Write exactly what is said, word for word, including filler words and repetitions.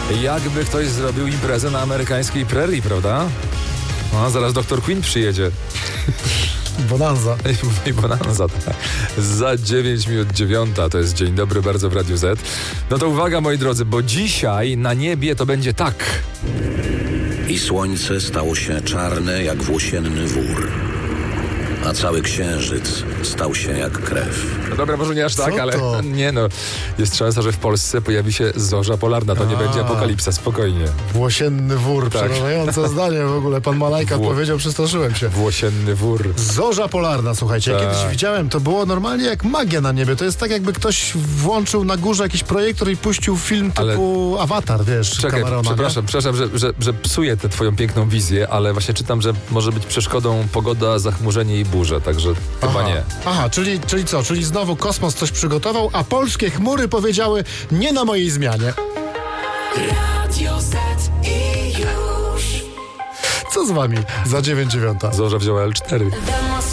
Jakby ktoś zrobił imprezę na amerykańskiej prerii, prawda? No, zaraz doktor Queen przyjedzie. Bonanza. I bonanza, tak. Za dziewięć minut dziewiąta, to jest Dzień Dobry bardzo w Radiu Z. No to uwaga, moi drodzy, bo dzisiaj na niebie to będzie tak. I słońce stało się czarne jak włosienny wór, a cały księżyc stał się jak krew. No dobra, może nie aż tak, Co ale to? nie no. Jest szansa, że w Polsce pojawi się zorza polarna. To nie A. będzie apokalipsa, spokojnie. Włosienny wór. Tak. Przerażające zdanie w ogóle. Pan Malajka Wło- powiedział, przestraszyłem się. Włosienny wór. Zorza polarna, słuchajcie. Ja Tak. kiedyś widziałem, to było normalnie jak magia na niebie. To jest tak, jakby ktoś włączył na górze jakiś projektor i puścił film typu Ale- Awatar, wiesz, Czekaj, Camerona, przepraszam, przepraszam, że, że, że psuję tę twoją piękną wizję, ale właśnie czytam, że może być przeszkodą pogoda, zachmurzenie i burze, także chyba Aha. nie. Aha, czyli, czyli co? Czyli znowu kosmos coś przygotował, a polskie chmury powiedziały nie na mojej zmianie. Radio Z i już. Co z wami? Za dziewięć dziewiąta. Zorza wzięła L cztery. Damos